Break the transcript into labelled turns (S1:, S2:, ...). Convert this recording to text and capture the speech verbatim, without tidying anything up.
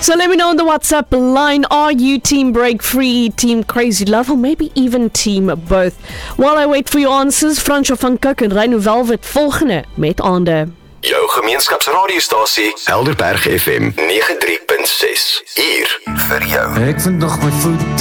S1: So let me know on the WhatsApp line, are you team break free, team crazy love, or maybe even team both? While I wait for your answers, Fransjo van Kyk en Rhino Velvet volgende met aande.
S2: Jou gemeenskapsradiostasie Helderberg F M nege drie punt ses. Hier vir jou.
S3: Ek vind nog my voet